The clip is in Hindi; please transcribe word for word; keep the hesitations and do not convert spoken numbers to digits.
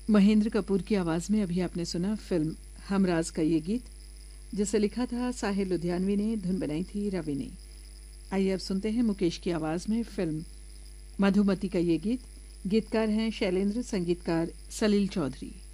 महेंद्र कपूर की आवाज़ में अभी आपने सुना फिल्म हमराज का ये गीत, जिसे लिखा था साहिर लुधियानवी ने, धुन बनाई थी रवि ने। आइए अब सुनते हैं मुकेश की आवाज़ में फिल्म मधुमती का ये गीत। गीतकार हैं शैलेंद्र, संगीतकार सलील चौधरी।